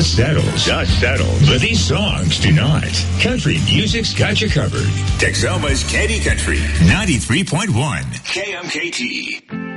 dust settles. But these songs do not. Country music's got you covered. Texoma's Candy Country, 93.1 KMKT.